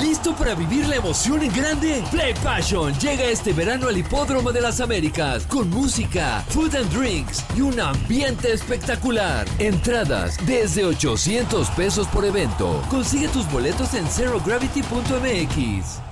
¿Listo para vivir la emoción en grande? Play Passion llega este verano al Hipódromo de las Américas con música, food and drinks y un ambiente espectacular. Entradas desde $800 por evento. Consigue tus boletos en zerogravity.mx.